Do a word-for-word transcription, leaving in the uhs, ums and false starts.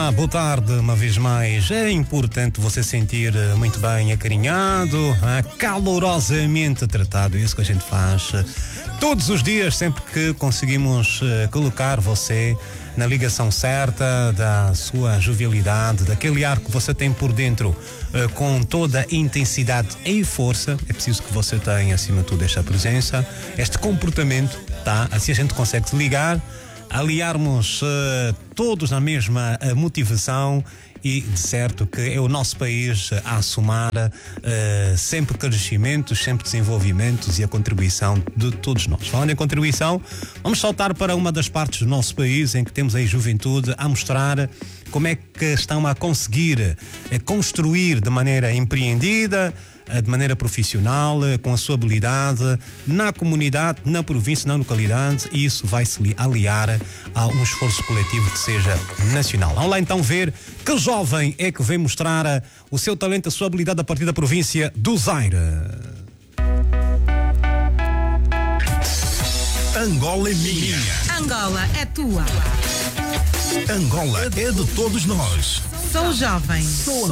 Olá, boa tarde, uma vez mais. É importante você sentir muito bem acarinhado, calorosamente tratado. Isso que a gente faz todos os dias, sempre que conseguimos colocar você na ligação certa da sua jovialidade, daquele ar que você tem por dentro, com toda a intensidade e força. É preciso que você tenha, acima de tudo, esta presença, este comportamento, tá? Assim a gente consegue se ligar, aliarmos uh, todos na mesma uh, motivação e, de certo, que é o nosso país uh, a somar uh, sempre crescimentos, sempre desenvolvimentos e a contribuição de todos nós. Falando em contribuição, vamos saltar para uma das partes do nosso país em que temos a juventude a mostrar como é que estão a conseguir uh, construir de maneira empreendida, de maneira profissional, com a sua habilidade, na comunidade, na província, na localidade, e isso vai se aliar a um esforço coletivo que seja nacional. Vamos lá então ver que jovem é que vem mostrar o seu talento, a sua habilidade a partir da província do Zaire. Angola é minha. Angola é tua. Angola é de todos nós. Sou jovem. Sou